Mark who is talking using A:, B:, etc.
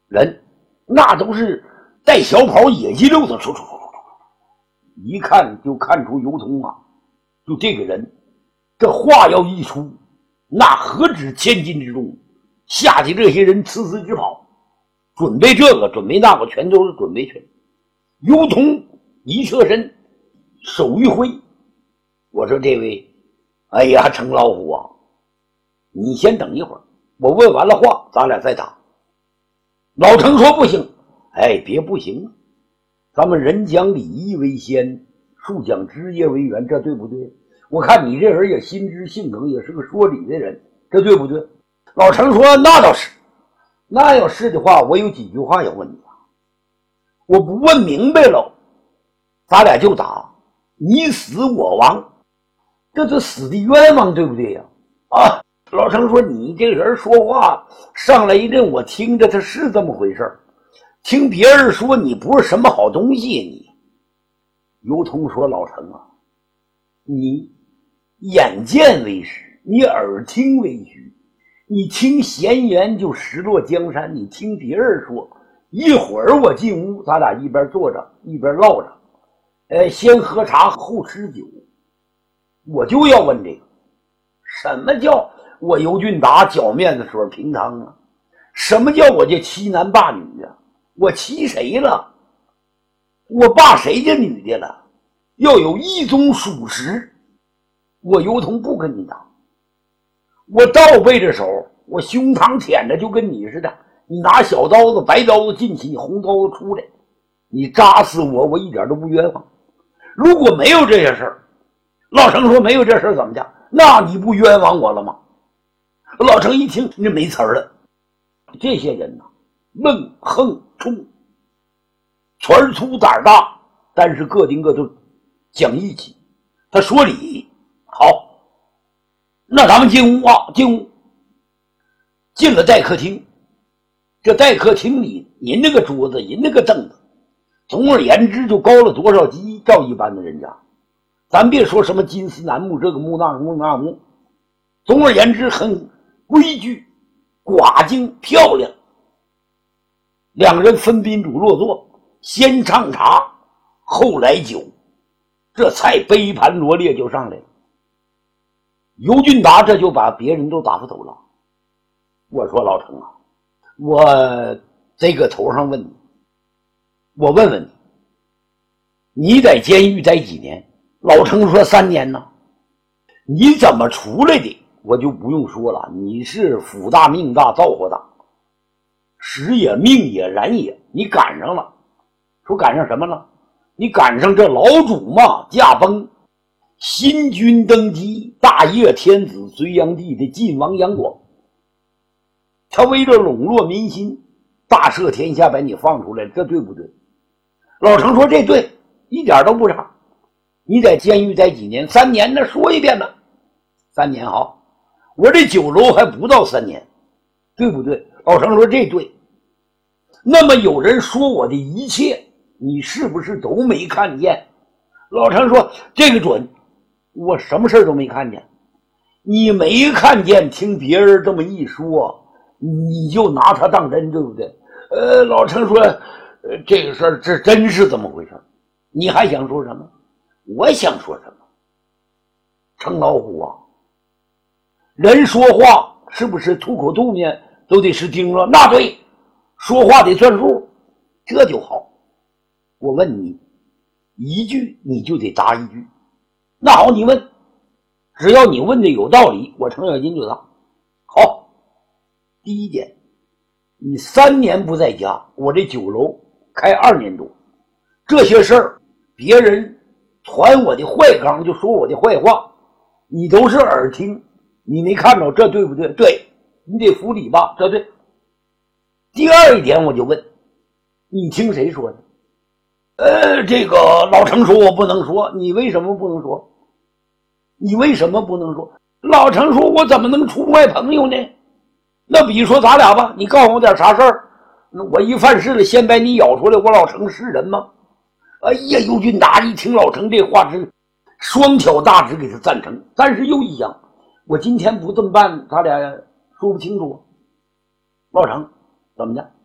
A: 人，那都是带小跑野鸡溜子，一看就看出尤通啊，就这个人，这话要一出，那何止千斤之重，下去这些人呲呲直跑，准备这个准备那个，全都是准备去了。尤通一侧身，手一挥，我说这位，哎呀，程老虎啊，你先等一会儿，我问完了话，咱俩再打。老程说不行，哎，别不行啊，咱们人讲礼义为先，树讲枝叶为源，这对不对？我看你这人也心知性能，也是个说理的人，这对不对？老程说那倒是，那要是的话，我有几句话要问你啊，我不问明白了，咱俩就打，你死我亡，这就死的冤枉，对不对呀？啊，老程说你这人说话上来一阵，我听着他是这么回事，听别人说你不是什么好东西。你尤通说老程啊，你眼见为实，你耳听为虚，你听闲言就识落江山，你听别人说，一会儿我进屋，咱俩一边坐着一边唠着，先喝茶后吃酒，我就要问这个，什么叫我尤俊达脚面子水平汤啊？什么叫我这欺男霸女啊？我欺谁了？我霸谁家女的了？要有一宗属实，我尤通不跟你打，我倒背着手，我胸膛舔着就跟你似的，你拿小刀子白刀子进去，你红刀子出来，你扎死我，我一点都不冤枉。如果没有这些事儿，老程说没有这事儿怎么讲？那你不冤枉我了吗？老程一听你没词儿了，这些人呐，闷横冲，拳粗胆大，但是各顶各都讲义气，他说理。好，那咱们进屋啊，进屋，进了待客厅。这待客厅里，您那个桌子，您那个凳子，总而言之就高了多少级，照一般的人家，咱别说什么金丝楠木这个木那木那木，总而言之很规矩寡净漂亮。两人分宾主落座，先唱茶后来酒，这菜杯盘罗列就上来了。尤俊达这就把别人都打发走了。我说老程啊，我这个头上问你，我问问你，你在监狱待几年？老程说3年呢。你怎么出来的？我就不用说了，你是福大命大造化大，时也命也然也，你赶上了。说赶上什么了？你赶上这老主嘛驾崩，新君登基，大业天子隋炀帝的晋王杨广，他为了笼络民心，大赦天下，把你放出来，这对不对？老程说这对，一点都不差。你在监狱待几年？3年呢，说一遍呢。3年好，我这酒楼还不到3年，对不对？老程说这对。那么有人说我的一切，你是不是都没看见？老程说这个准，我什么事都没看见。你没看见，听别人这么一说，你就拿他当真，对不对？老程说这个事儿这真是怎么回事？你还想说什么？我想说什么？程老虎啊，人说话是不是吐口吐面都得是丁了？那对，说话得算数，这就好。我问你一句，你就得答一句。那好，你问，只要你问的有道理，我程咬金就答。好，第一点，你3年不在家，我这酒楼开2年多，这些事儿别人传我的坏纲，就说我的坏话，你都是耳听，你没看着，这对不对？对，你得服理吧，这对。第二一点我就问，你听谁说的？这个老程说我不能说，你为什么不能说？你为什么不能说？老程说我怎么能出卖朋友呢？那比如说咱俩吧，你告诉我点啥事儿，我一犯事了，先把你咬出来，我老程是人吗？哎呀，尤俊达一听老程这话是双挑大指给他赞成，但是又一想，我今天不这么办，咱俩说不清楚。老程怎么的？